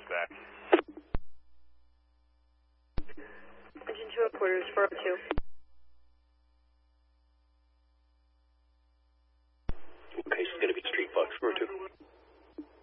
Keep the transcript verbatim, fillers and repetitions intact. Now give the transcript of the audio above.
dispatch. Engine two at quarters, four oh two.